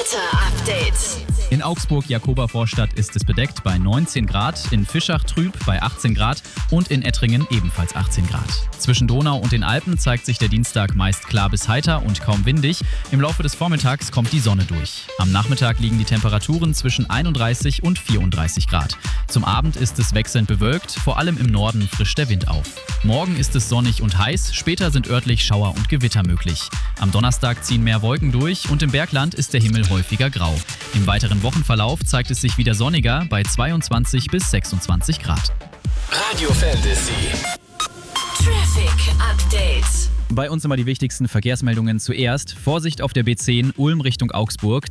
Wetter-Update. In Augsburg-Jakoba-Vorstadt ist es bedeckt bei 19 Grad, in Fischach trüb bei 18 Grad und in Ettringen ebenfalls 18 Grad. Zwischen Donau und den Alpen zeigt sich der Dienstag meist klar bis heiter und kaum windig. Im Laufe des Vormittags kommt die Sonne durch. Am Nachmittag liegen die Temperaturen zwischen 31 und 34 Grad. Zum Abend ist es wechselnd bewölkt, vor allem im Norden frischt der Wind auf. Morgen ist es sonnig und heiß, später sind örtlich Schauer und Gewitter möglich. Am Donnerstag ziehen mehr Wolken durch und im Bergland ist der Himmel häufiger grau. Im weiteren Wochenverlauf zeigt es sich wieder sonniger bei 22 bis 26 Grad. Radio Fantasy. Traffic Update. Bei uns immer die wichtigsten Verkehrsmeldungen zuerst. Vorsicht auf der B10 Ulm Richtung Augsburg.